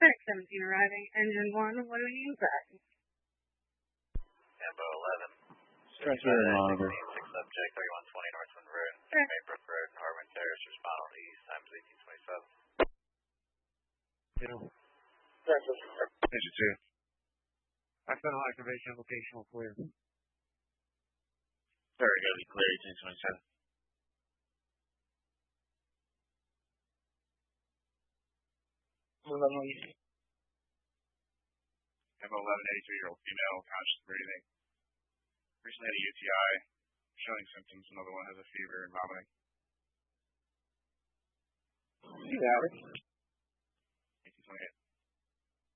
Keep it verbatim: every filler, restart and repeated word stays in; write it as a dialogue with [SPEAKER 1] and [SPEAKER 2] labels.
[SPEAKER 1] Six seventeen arriving. Engine one, what do we need back?
[SPEAKER 2] Ambo eleven.
[SPEAKER 3] Transfer and monitor.
[SPEAKER 2] Six subject, thirty-one twenty Northwind Road,
[SPEAKER 1] Sure.
[SPEAKER 2] Maybrook Road, Harmon Terrace, respond on the east, times eighteen twenty-seven.
[SPEAKER 3] Zero.
[SPEAKER 4] Transfer.
[SPEAKER 3] Engine two. Accidental activation, locational clear.
[SPEAKER 4] Sorry, gotta be clear, eighteen twenty-seven.
[SPEAKER 3] Ambo eleven, eighty-two-year-old female, conscious breathing. Recently had a U T I, showing symptoms. Another one has a fever and vomiting.
[SPEAKER 4] You got it.
[SPEAKER 3] eighteen twenty-eight.